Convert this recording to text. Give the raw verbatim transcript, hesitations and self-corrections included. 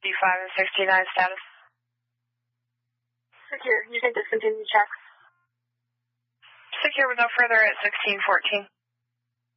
fifty-five and sixty-nine status. Secure. You can discontinue checks. Secure with no further at sixteen fourteen.